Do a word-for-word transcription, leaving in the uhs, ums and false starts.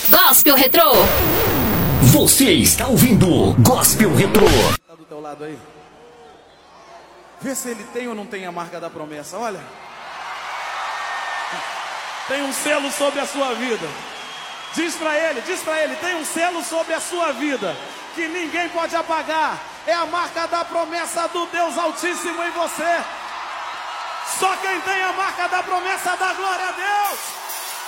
Gospel Retrô. Você está ouvindo Gospel Retrô. Tá do teu lado aí. Vê se ele tem ou não tem a marca da promessa. Olha. Tem um selo sobre a sua vida. Diz pra ele, diz pra ele, tem um selo sobre a sua vida que ninguém pode apagar. É a marca da promessa do Deus Altíssimo em você. Só quem tem a marca da promessa dá glória a Deus.